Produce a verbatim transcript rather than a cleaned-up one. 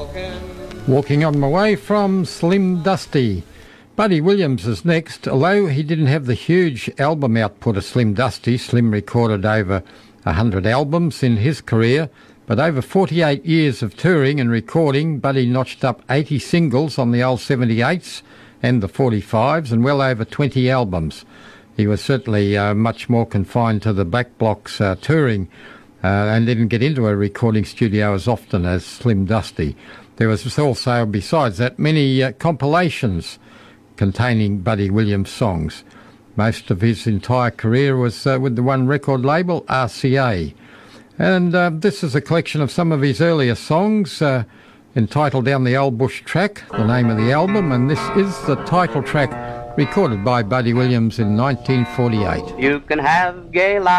Walking on My Way from Slim Dusty. Buddy Williams is next. Although he didn't have the huge album output of Slim Dusty, Slim recorded over one hundred albums in his career, but over forty-eight years of touring and recording, Buddy notched up eighty singles on the old seventy-eights and the forty-fives and well over twenty albums. He was certainly uh, much more confined to the back blocks uh, touring uh, and didn't get into a recording studio as often as Slim Dusty. There was also, besides that, many uh, compilations containing Buddy Williams songs. Most of his entire career was uh, with the one record label, R C A. And uh, this is a collection of some of his earlier songs uh, entitled Down the Old Bush Track, the name of the album, and this is the title track recorded by Buddy Williams in nineteen forty-eight. You can have gay life.